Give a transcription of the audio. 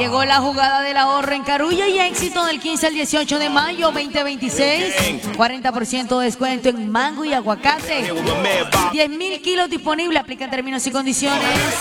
llegó la jugada del ahorro en Carulla y éxito del 15 al 18 de mayo 2026. 40% de descuento en mango y aguacate. 10.000 kilos disponibles. Aplica términos y condiciones.